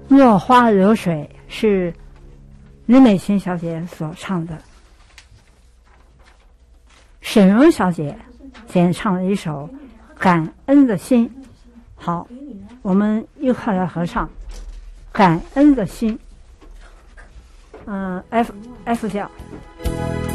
落花流水是李美琴小姐所唱的，沈荣小姐演唱了一首《感恩的心》。好，我们一块来合唱《感恩的心》。F 调。